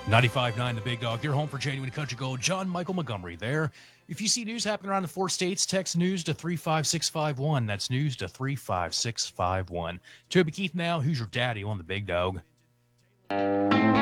95.9 The Big Dog, your home for genuine country gold. John Michael Montgomery there. If you see news happening around the four states, text news to 35651. That's news to 35651. Toby Keith now, who's your daddy on The Big Dog?